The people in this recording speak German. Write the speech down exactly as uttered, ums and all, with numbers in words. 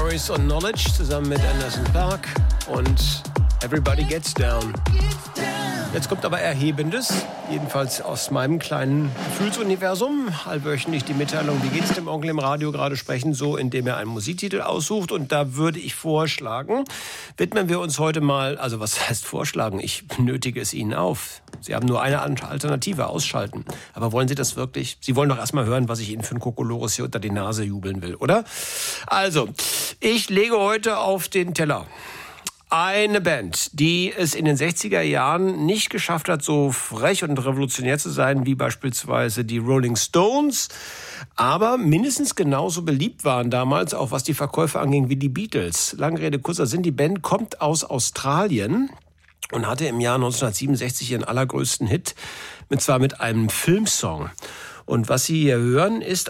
Morris und Knowledge zusammen mit Anderson .Paak und Everybody Gets Down. Jetzt kommt aber Erhebendes, jedenfalls aus meinem kleinen Gefühlsuniversum. Allwöchentlich die Mitteilung, wie geht's dem Onkel im Radio gerade sprechen, so indem er einen Musiktitel aussucht. Und da würde ich vorschlagen, widmen wir uns heute mal, also was heißt vorschlagen? Ich nötige es Ihnen auf. Sie haben nur eine Alternative, ausschalten. Aber wollen Sie das wirklich? Sie wollen doch erst mal hören, was ich Ihnen für einen Kokolores hier unter die Nase jubeln will, oder? Also, ich lege heute auf den Teller eine Band, die es in den sechziger Jahren nicht geschafft hat, so frech und revolutionär zu sein wie beispielsweise die Rolling Stones, aber mindestens genauso beliebt waren damals, auch was die Verkäufe anging, wie die Beatles. Lange Rede, kurzer Sinn, die Band kommt aus Australien und hatte im Jahr neunzehnhundertsiebenundsechzig ihren allergrößten Hit, und zwar mit einem Filmsong. Und was Sie hier hören, ist